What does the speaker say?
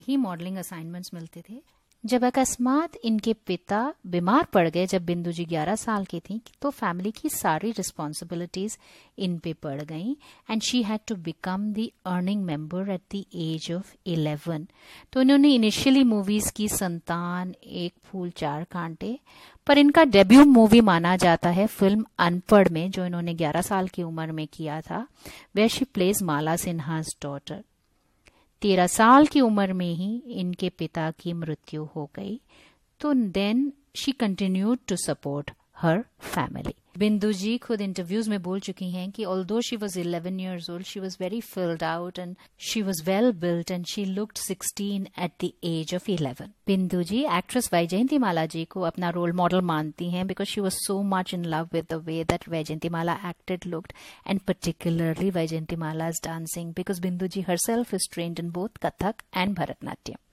ही modelling assignments मिलते थे। जब अकस्मात इनके पिता बीमार पड़ गए, जब बिंदु जी 11 साल की थी, तो फैमिली की सारी रिस्पॉन्सिबिलिटीज इन पे पड़ गई and she had to become the earning member at the age of 11। तो इन्होंने इनिशियली मूवीज की संतान, एक फूल चार कांटे, पर इनका डेब्यू मूवी माना जाता है फिल्म अनपढ़ में, जो इन्होंने 11 साल की उम्र में किया था, where she plays Mala सिन्हा's daughter. 13 साल की उम्र में ही इनके पिता की मृत्यु हो गई। तो then she continued to support her family. बिंदु जी खुद इंटरव्यूज में बोल चुकी हैं कि although she was 11 years old, she was very field out and she was well built and she looked 16 at the age of 11। बिंदु जी एक्ट्रेस वैजयंतीमाला जी को अपना रोल मॉडल मानती हैं because she was so much in love with the way that Vyjayanthimala acted, looked and particularly वैजयंतीमाला's dancing, because बिंदु जी herself is trained in both Kathak and Bharatnatyam.